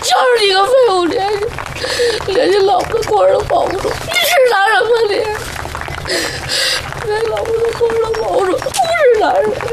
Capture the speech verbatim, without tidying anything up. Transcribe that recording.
就是你个废物，连连你老婆的锅都保不住，你是男人吗你？连老婆的锅都保不住，不是男人。